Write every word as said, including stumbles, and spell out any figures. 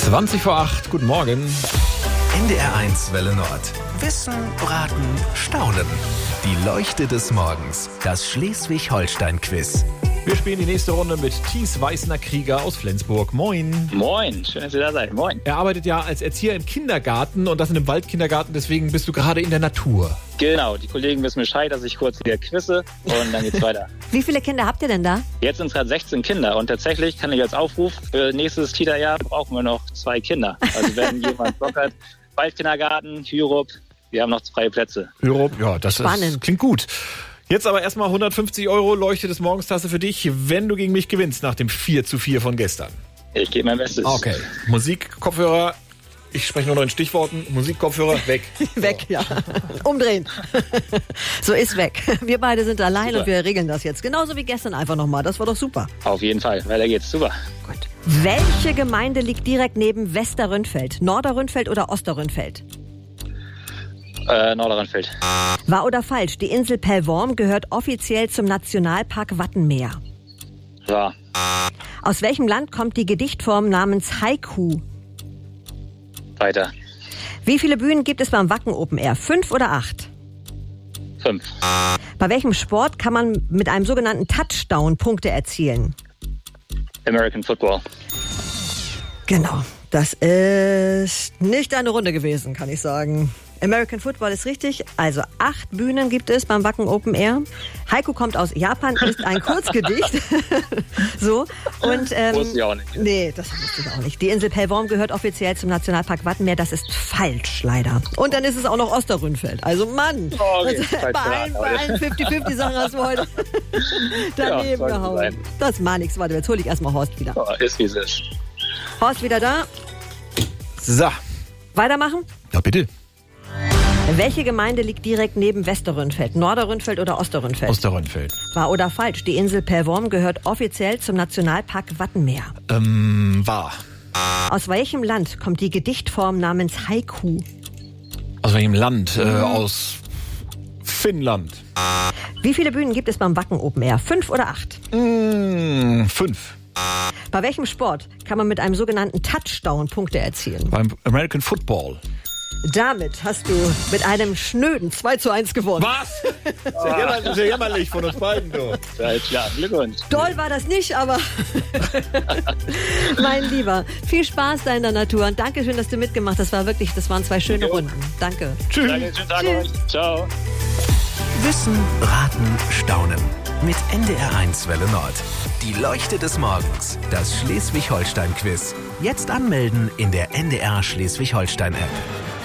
zwanzig vor acht, guten Morgen. N D R eins Welle Nord. Wissen, Raten, Staunen. Die Leuchte des Morgens. Das Schleswig-Holstein-Quiz. Wir spielen die nächste Runde mit Thies Weißner-Krieger aus Flensburg. Moin. Moin, schön, dass ihr da seid. Moin. Er arbeitet ja als Erzieher im Kindergarten und das in einem Waldkindergarten, deswegen bist du gerade in der Natur. Genau, die Kollegen wissen Bescheid, dass ich kurz wieder quizze und dann geht's weiter. Wie viele Kinder habt ihr denn da? Jetzt sind es gerade sechzehn Kinder und tatsächlich kann ich als Aufruf, für nächstes Kita-Jahr brauchen wir noch zwei Kinder. Also wenn jemand Bock hat, Waldkindergarten, Hyrup, wir haben noch freie Plätze. Hyrup, ja, das Spannend. Ist, klingt gut. Jetzt aber erstmal hundertfünfzig Euro Leuchte des Morgenstasse für dich, wenn du gegen mich gewinnst nach dem vier zu vier von gestern. Ich gebe mein Bestes. Okay. Musik, Kopfhörer, ich spreche nur noch in Stichworten. Musik, Kopfhörer, weg. Weg, ja. Umdrehen. So ist weg. Wir beide sind allein Super. Und wir regeln das jetzt. Genauso wie gestern einfach nochmal. Das war doch super. Auf jeden Fall, weiter geht's. Super. Gut. Welche Gemeinde liegt direkt neben Westerrönfeld? Norderrönfeld oder Osterrönfeld? Äh, Norderrönfeld. Wahr oder falsch? Die Insel Pellworm gehört offiziell zum Nationalpark Wattenmeer. Wahr. Aus welchem Land kommt die Gedichtform namens Haiku? Weiter. Wie viele Bühnen gibt es beim Wacken Open Air? Fünf oder acht? Fünf. Bei welchem Sport kann man mit einem sogenannten Touchdown Punkte erzielen? American Football. Genau. Das ist nicht eine Runde gewesen, kann ich sagen. American Football ist richtig. Also acht Bühnen gibt es beim Wacken Open Air. Haiku kommt aus Japan, ist ein Kurzgedicht. So. Und, ähm, Wusste ich auch nicht. Nee, das wusste ich auch nicht. Die Insel Pellworm gehört offiziell zum Nationalpark Wattenmeer. Das ist falsch, leider. Und dann ist es auch noch Osterrönfeld. Also Mann, Oh, okay. das, bei allen, bei allen fünfzig fünfzig Sachen hast du heute daneben sollte gehauen. sein. Das macht nichts. Warte, jetzt hole ich erstmal Horst wieder. Oh, ist wie es ist. Horst wieder da. So. Weitermachen? Ja, bitte. Welche Gemeinde liegt direkt neben Westerrönfeld? Norderrönfeld oder Osterrönfeld? Osterrönfeld. Wahr oder falsch? Die Insel Pellworm gehört offiziell zum Nationalpark Wattenmeer. Ähm, wahr. Aus welchem Land kommt die Gedichtform namens Haiku? Aus welchem Land? Äh, aus Finnland. Wie viele Bühnen gibt es beim Wacken Open Air? Fünf oder acht? Mmh, fünf. Bei welchem Sport kann man mit einem sogenannten Touchdown Punkte erzielen? Beim American Football. Damit hast du mit einem schnöden zwei zu eins gewonnen. Was? Das ist ja jämmerlich, das ist ja jämmerlich von uns beiden, du. Ja, klar, Glückwunsch. Doll war das nicht, aber mein Lieber, viel Spaß da in der Natur und danke schön, dass du mitgemacht hast. Das war wirklich, das waren zwei schöne Jo. Runden. Danke. Tschüss. Danke, schönen Tag Tschüss. euch. Ciao. Wissen, Raten, Staunen. Mit N D R eins Welle Nord. Die Leuchte des Morgens. Das Schleswig-Holstein-Quiz. Jetzt anmelden in der N D R Schleswig-Holstein-App.